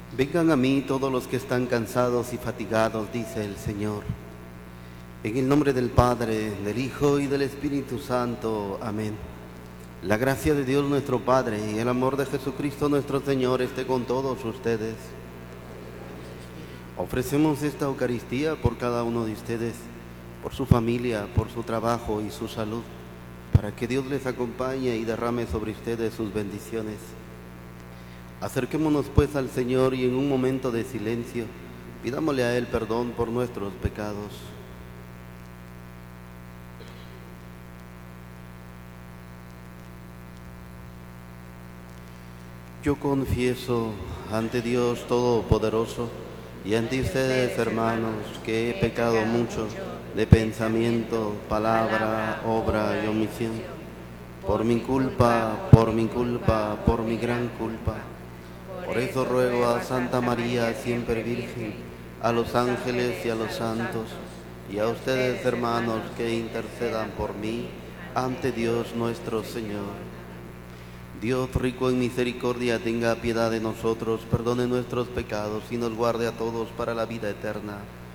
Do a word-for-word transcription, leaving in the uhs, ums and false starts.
Vengan a mí todos los que están cansados y fatigados, dice el Señor. En el nombre del Padre, del Hijo y del Espíritu Santo. Amén. La gracia de Dios nuestro Padre y el amor de Jesucristo nuestro Señor esté con todos ustedes. Ofrecemos esta Eucaristía por cada uno de ustedes, por su familia, por su trabajo y su salud, para que Dios les acompañe y derrame sobre ustedes sus bendiciones. Acerquémonos pues al Señor y en un momento de silencio pidámosle a Él perdón por nuestros pecados. Yo confieso ante Dios Todopoderoso y ante ustedes, hermanos, que he pecado mucho de pensamiento, palabra, obra y omisión. Por mi culpa, por mi culpa, por mi gran culpa. Por eso ruego a Santa María, siempre Virgen, a los ángeles y a los santos, y a ustedes, hermanos, que intercedan por mí ante Dios nuestro Señor. Dios, rico en misericordia, tenga piedad de nosotros, perdone nuestros pecados y nos guarde a todos para la vida eterna.